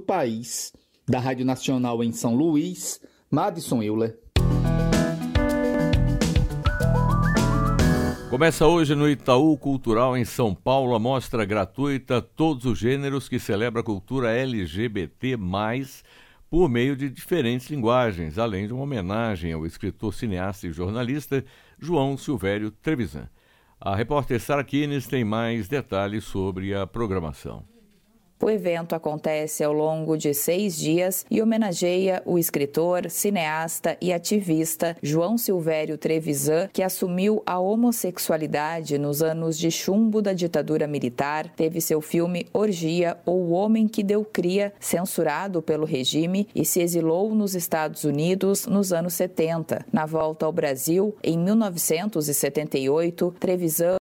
país. Da Rádio Nacional em São Luís, Madison Euler. Começa hoje no Itaú Cultural em São Paulo a mostra gratuita Todos os Gêneros, que celebra a cultura LGBT+, por meio de diferentes linguagens, além de uma homenagem ao escritor, cineasta e jornalista João Silvério Trevisan. A repórter Sara Kines tem mais detalhes sobre a programação. O evento acontece ao longo de 6 dias e homenageia o escritor, cineasta e ativista João Silvério Trevisan, que assumiu a homossexualidade nos anos de chumbo da ditadura militar. Teve seu filme Orgia, ou O Homem que Deu Cria, censurado pelo regime, e se exilou nos Estados Unidos nos anos 70. Na volta ao Brasil, em 1978, Trevisan